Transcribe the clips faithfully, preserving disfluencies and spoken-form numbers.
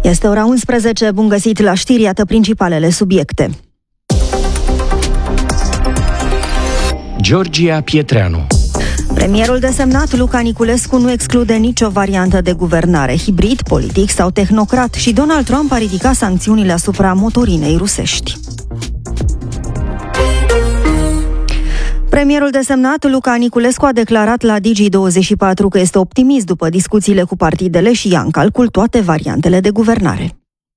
Este ora unsprezece, bun găsit la știri, iată principalele subiecte. Georgia Pietreanu. Premierul desemnat Luca Niculescu nu exclude nicio variantă de guvernare, hibrid, politic sau tehnocrat, și Donald Trump a ridicat sancțiunile asupra motorinei rusești. Premierul desemnat Luca Niculescu a declarat la Digi douăzeci și patru că este optimist după discuțiile cu partidele și ia în calcul toate variantele de guvernare.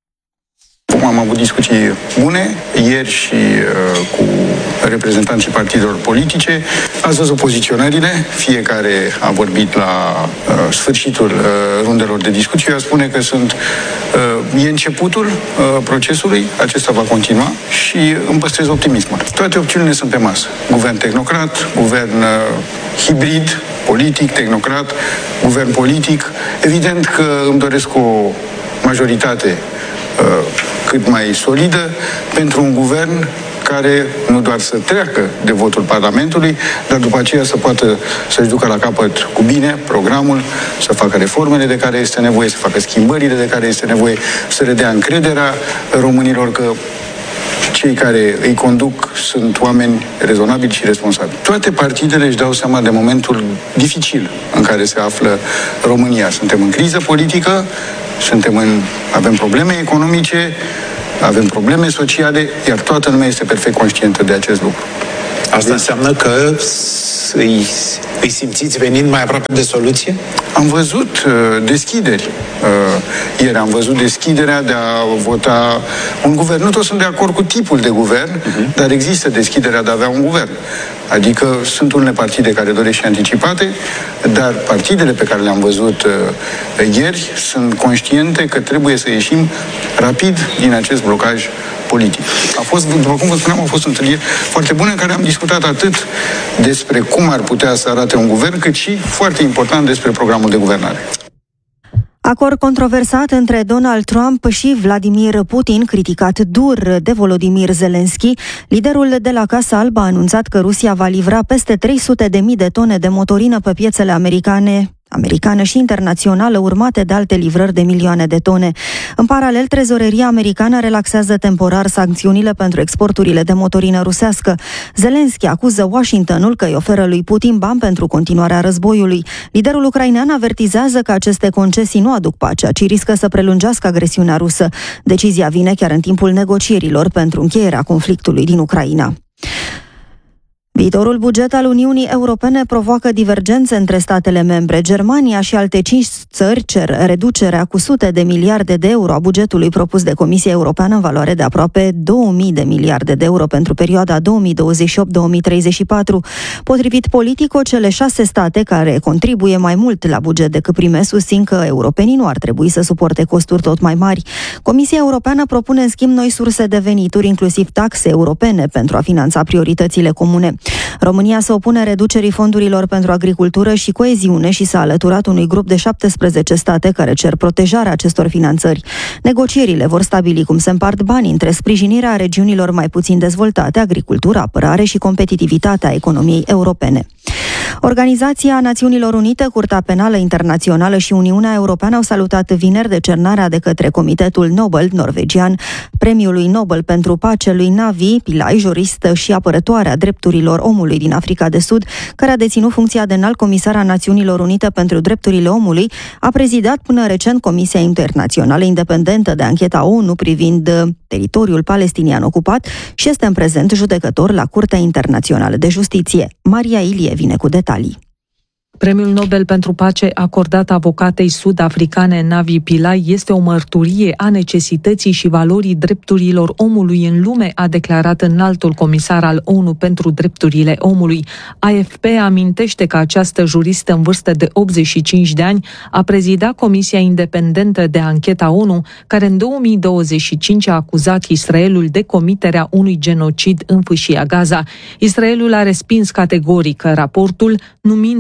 Am avut discuții bune ieri și uh, cu reprezentanții partidelor politice. Ați văzut poziționările, fiecare a vorbit la uh, sfârșitul uh, rundelor de discuții. Eu spune că sunt, uh, e începutul uh, procesului, acesta va continua și îmi păstrez optimismul. Toate opțiunile sunt pe masă. Guvern tehnocrat, guvern uh, hibrid, politic, tehnocrat, guvern politic. Evident că îmi doresc o majoritate uh, cât mai solidă pentru un guvern care nu doar să treacă de votul Parlamentului, dar după aceea să poată să-și ducă la capăt cu bine programul, să facă reformele de care este nevoie, să facă schimbările de care este nevoie, să redea încrederea românilor că cei care îi conduc sunt oameni rezonabili și responsabili. Toate partidele își dau seama de momentul dificil în care se află România. Suntem în criză politică, suntem în, avem probleme economice, avem probleme sociale, iar toată lumea este perfect conștientă de acest lucru. Asta înseamnă că îi, îi simțiți venind mai aproape de soluție? Am văzut uh, deschideri. Uh, ieri am văzut deschiderea de a vota un guvern. Nu toți sunt de acord cu tipul de guvern, uh-huh. dar există deschiderea de a avea un guvern. Adică sunt unele partide care doresc și anticipate, dar partidele pe care le-am văzut uh, ieri sunt conștiente că trebuie să ieșim rapid din acest blocaj politic. A fost, după cum vă spuneam, au fost întâlniri foarte bune în care am discutat atât despre cum ar putea să arate un guvern, cât și, foarte important, despre programul de guvernare. Acord controversat între Donald Trump și Vladimir Putin, criticat dur de Volodymyr Zelensky. Liderul de la Casa Albă a anunțat că Rusia va livra peste trei sute de mii de tone de motorină pe piețele americane americană și internațională, urmate de alte livrări de milioane de tone. În paralel, trezoreria americană relaxează temporar sancțiunile pentru exporturile de motorină rusească. Zelensky acuză Washingtonul că îi oferă lui Putin bani pentru continuarea războiului. Liderul ucrainean avertizează că aceste concesii nu aduc pacea, ci riscă să prelungească agresiunea rusă. Decizia vine chiar în timpul negocierilor pentru încheierea conflictului din Ucraina. Viitorul buget al Uniunii Europene provoacă divergențe între statele membre. Germania și alte cinci țări cer reducerea cu sute de miliarde de euro a bugetului propus de Comisia Europeană în valoare de aproape două mii de miliarde de euro pentru perioada două mii douăzeci și opt - două mii treizeci și patru. Potrivit Politico, cele șase state care contribuie mai mult la buget decât primesc susțin că europenii nu ar trebui să suporte costuri tot mai mari. Comisia Europeană propune în schimb noi surse de venituri, inclusiv taxe europene, pentru a finanța prioritățile comune. România se opune reducerii fondurilor pentru agricultură și coeziune și s-a alăturat unui grup de șaptesprezece state care cer protejarea acestor finanțări. Negocierile vor stabili cum se împart banii între sprijinirea regiunilor mai puțin dezvoltate, agricultură, apărare și competitivitatea economiei europene. Organizația Națiunilor Unite, Curtea Penală Internațională și Uniunea Europeană au salutat vineri decernarea de către Comitetul Nobel norvegian Premiului Nobel pentru Pace lui Navi Pillay, juristă și apărătoare a drepturilor omului din Africa de Sud, care a deținut funcția de înalt comisar a Națiunilor Unite pentru drepturile omului, a prezidat până recent Comisia Internațională Independentă de Ancheta O N U privind teritoriul palestinian ocupat și este în prezent judecător la Curtea Internațională de Justiție. Maria Ilie vine cu detalii. Premiul Nobel pentru Pace acordat avocatei sud-africane Navi Pillay este o mărturie a necesității și valorii drepturilor omului în lume, a declarat înaltul comisar al O N U pentru drepturile omului. A F P amintește că această juristă în vârstă de optzeci și cinci de ani a prezidat Comisia Independentă de Ancheta O N U, care în două mii douăzeci și cinci a acuzat Israelul de comiterea unui genocid în Fâșia Gaza. Israelul a respins categoric raportul, numindu-l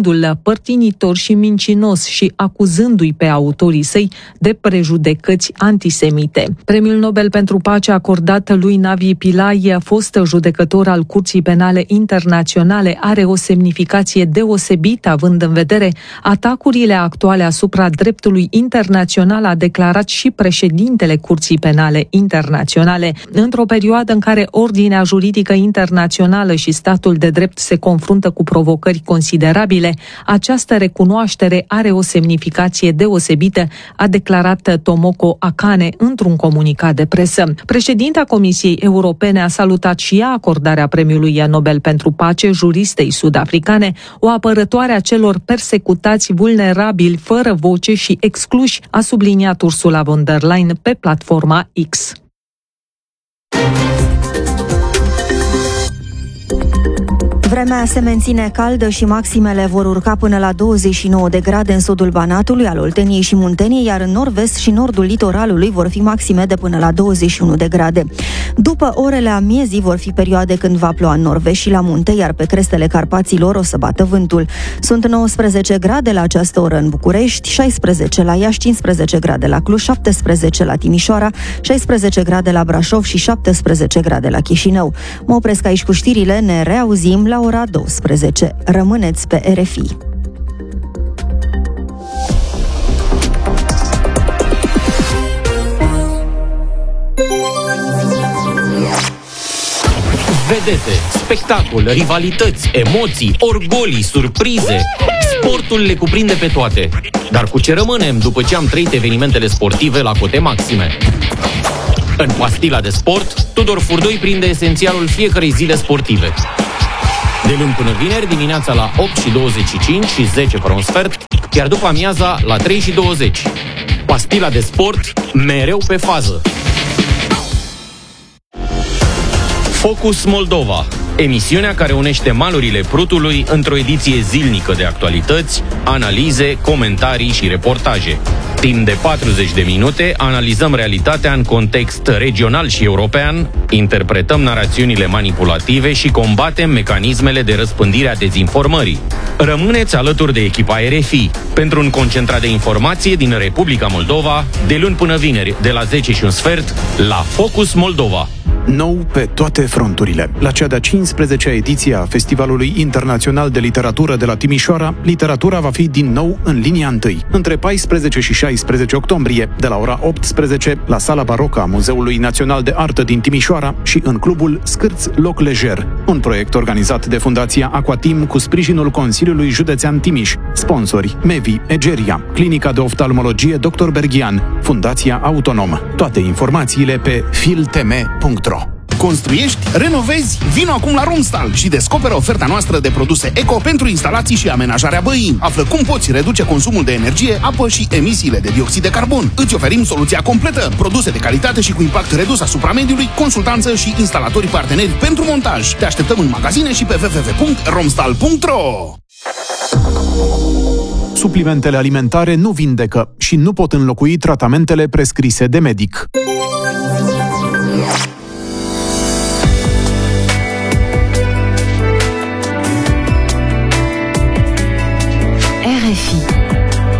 părtinitor și mincinos și acuzându-i pe autorii săi de prejudecăți antisemite. Premiul Nobel pentru Pace acordat lui Navi Pillay, fost judecător al Curții Penale Internaționale, are o semnificație deosebită având în vedere atacurile actuale asupra dreptului internațional, a declarat și președintele Curții Penale Internaționale. Într-o perioadă în care ordinea juridică internațională și statul de drept se confruntă cu provocări considerabile, această recunoaștere are o semnificație deosebită, a declarat Tomoko Akane într-un comunicat de presă. Președinta Comisiei Europene a salutat și ea acordarea Premiului Nobel pentru Pace juristei sud-africane, o apărătoare a celor persecutați, vulnerabili, fără voce și excluși, a subliniat Ursula von der Leyen pe platforma X. Vremea se menține caldă și maximele vor urca până la douăzeci și nouă de grade în sudul Banatului, al Olteniei și Munteniei, iar în nord-vest și nordul litoralului vor fi maxime de până la douăzeci și unu de grade. După orele amiezii vor fi perioade când va ploua în nord-vest și la munte, iar pe crestele Carpaților o să bată vântul. Sunt nouăsprezece grade la această oră în București, șaisprezece la Iași, cincisprezece grade la Cluj, șaptesprezece la Timișoara, șaisprezece grade la Brașov și șaptesprezece grade la Chișinău. Mă opresc aici cu știrile, ne reauzim la ora douăsprezece. Rămâneți pe R F I. Vedete, spectacol, rivalități, emoții, orgolii, surprize. Sportul le cuprinde pe toate. Dar cu ce rămânem după ce am trăit evenimentele sportive la cote maxime? În Pastila de Sport, Tudor Furdoi prinde esențialul fiecărei zile sportive. De luni până vineri, dimineața la opt și douăzeci și cinci și zece fără un sfert, iar după amiaza la trei și douăzeci. Pastila de Sport, mereu pe fază. Focus Moldova, emisiunea care unește malurile Prutului într-o ediție zilnică de actualități, analize, comentarii și reportaje. Timp de patruzeci de minute analizăm realitatea în context regional și european, interpretăm narațiunile manipulative și combatem mecanismele de răspândire a dezinformării. Rămâneți alături de echipa R F I pentru un concentrat de informație din Republica Moldova, de luni până vineri, de la zece și un sfert, la Focus Moldova. Nou pe toate fronturile. La cea de-a cincisprezecea ediție a Festivalului Internațional de Literatură de la Timișoara, literatura va fi din nou în linia întâi, între paisprezece și șaisprezece octombrie, de la ora optsprezece, la Sala Barocă a Muzeului Național de Artă din Timișoara și în clubul Scârț Loc Lejer, un proiect organizat de Fundația Aquatim cu sprijinul Consiliului Județean Timiș, sponsori Mevi, Egeria, Clinica de Oftalmologie doctor Berghian, Fundația Autonom. Toate informațiile pe filtm punct ro. Construiești? Renovezi? Vino acum la Romstal și descoperă oferta noastră de produse eco pentru instalații și amenajarea băii. Află cum poți reduce consumul de energie, apă și emisiile de dioxid de carbon. Îți oferim soluția completă, produse de calitate și cu impact redus asupra mediului, consultanță și instalatori parteneri pentru montaj. Te așteptăm în magazine și pe w w w punct romstal punct ro. Suplimentele alimentare nu vindecă și nu pot înlocui tratamentele prescrise de medic.